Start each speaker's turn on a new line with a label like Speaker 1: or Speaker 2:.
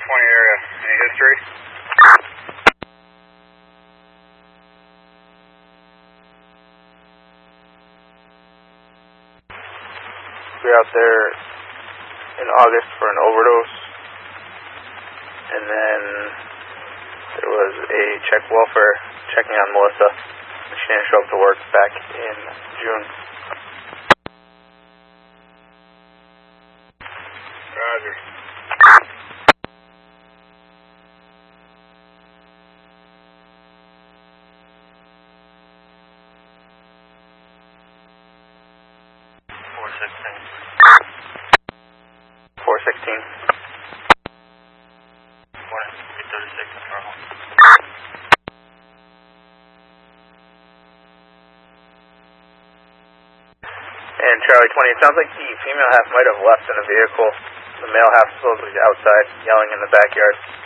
Speaker 1: area. Any history?
Speaker 2: We were out there in August for an overdose, and then there was a check welfare checking on Melissa. She didn't show up to work back in June.
Speaker 1: Roger.
Speaker 2: Four 16.
Speaker 1: Morning. 836 in Farmville.
Speaker 2: And Charlie 20, it sounds like the female half might have left in a vehicle. The male half supposedly outside, yelling in the backyard.